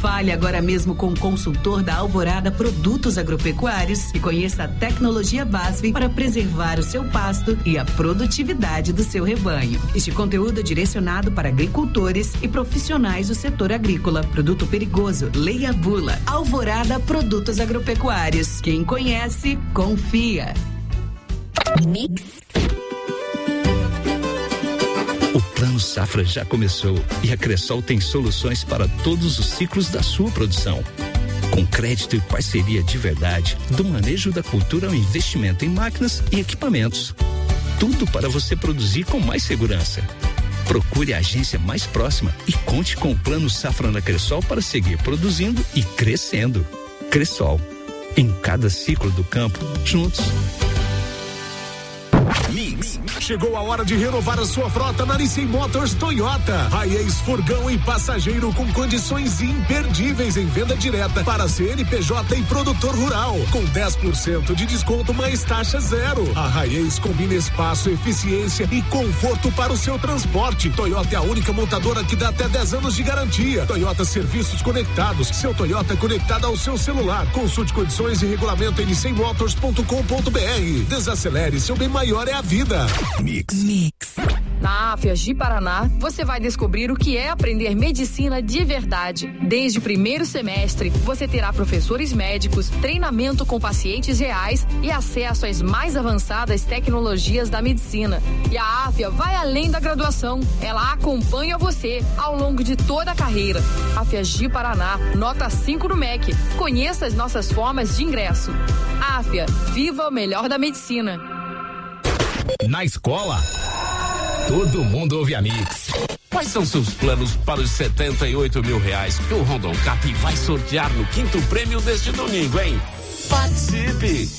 Fale agora mesmo com o consultor da Alvorada Produtos Agropecuários e conheça a tecnologia BASF para preservar o seu pasto e a produtividade do seu rebanho. Este conteúdo é direcionado para agricultores e profissionais do setor agrícola. Produto perigoso, leia a bula. Alvorada Produtos Agropecuários. Quem conhece, confia. Mix. O Plano Safra já começou e a Cressol tem soluções para todos os ciclos da sua produção. Com crédito e parceria de verdade, do manejo da cultura ao investimento em máquinas e equipamentos. Tudo para você produzir com mais segurança. Procure a agência mais próxima e conte com o Plano Safra na Cressol para seguir produzindo e crescendo. Cressol. Em cada ciclo do campo, juntos. Mix. Chegou a hora de renovar a sua frota na Nissin Motors Toyota. Hiace furgão e passageiro com condições imperdíveis em venda direta para CNPJ e produtor rural, com 10% de desconto mais taxa zero. A Hiace combina espaço, eficiência e conforto para o seu transporte. Toyota é a única montadora que dá até 10 anos de garantia. Toyota Serviços Conectados, seu Toyota conectado ao seu celular. Consulte condições e regulamento em nissinmotors.com.br. Desacelere, seu bem maior é a vida. Mix. Na AFIAGI Paraná, você vai descobrir o que é aprender medicina de verdade. Desde o primeiro semestre, você terá professores médicos, treinamento com pacientes reais e acesso às mais avançadas tecnologias da medicina. E a AFIA vai além da graduação. Ela acompanha você ao longo de toda a carreira. AFIAGI Paraná, nota 5 no MEC. Conheça as nossas formas de ingresso. AFIA, viva o melhor da medicina. Na escola, todo mundo ouve a Mix. Quais são seus planos para os R$78 mil que o Rondon Cap vai sortear no 5º prêmio deste domingo, hein? Participe!